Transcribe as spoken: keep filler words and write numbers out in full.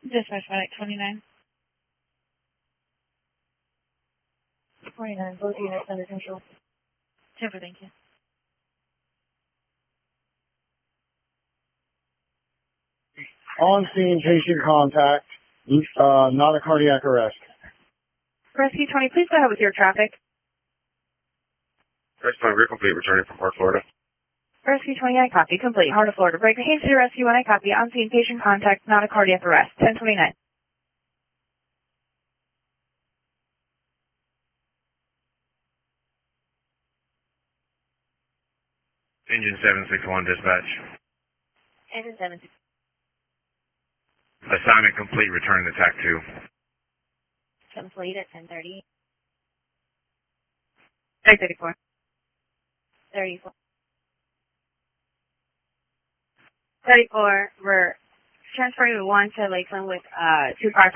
Dispatch Medic twenty-nine. twenty-nine, both units under control. Timber, thank you. On scene, patient contact, uh, not a cardiac arrest. Rescue twenty, please go ahead with your traffic. Rescue twenty, we're complete, returning from Port Florida. Rescue twenty, I copy, complete. Heart of Florida. Breaker Hayes to Rescue one, I copy. On scene, patient contact, not a cardiac arrest. ten twenty-nine. Engine seven six one, dispatch. Engine seven six. Assignment complete, returning to T A C two. Complete at ten thirty. thirty-four. thirty-four. thirty-four, we're transferring one to Lakeland with uh two cars.